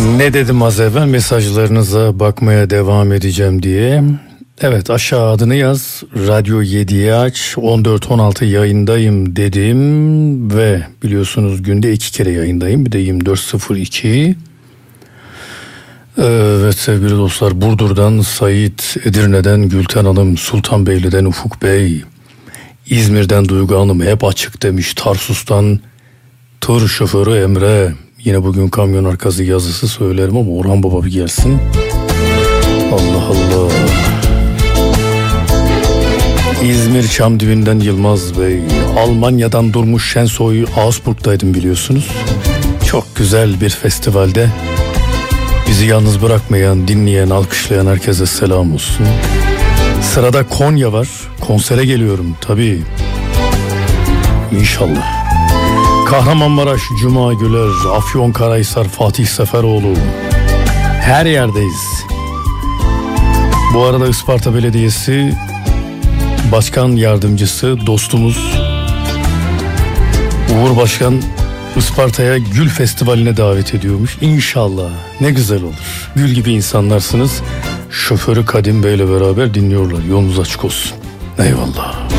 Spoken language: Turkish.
Ne dedim az evvel, mesajlarınıza bakmaya devam edeceğim diye. Evet, aşağı adını yaz, Radyo 7'yi aç, 14-16 yayındayım dedim ve biliyorsunuz günde 2 kere yayındayım, bir de 24.02. Evet sevgili dostlar, Burdur'dan Sait, Edirne'den Gülten Hanım, Sultanbeyli'den Ufuk Bey, İzmir'den Duygu Hanım hep açık demiş, Tarsus'tan tır şoförü Emre. Yine bugün kamyon arkası yazısı söylerim ama Orhan Baba bir gelsin. Allah Allah. İzmir Çamdibi'nden Yılmaz Bey. Almanya'dan Durmuş Şensoy, Augsburg'daydım biliyorsunuz. Çok güzel bir festivalde bizi yalnız bırakmayan, dinleyen, alkışlayan herkese selam olsun. Sırada Konya var. Konsere geliyorum tabii. İnşallah. Kahramanmaraş, Cuma Güler, Afyonkarahisar, Fatih Seferoğlu. Her yerdeyiz. Bu arada Isparta Belediyesi Başkan Yardımcısı dostumuz Uğur Başkan Isparta'ya Gül Festivali'ne davet ediyormuş. İnşallah. Ne güzel olur. Gül gibi insanlarsınız. Şoförü Kadim Bey'le beraber dinliyorlar. Yolunuz açık olsun. Eyvallah.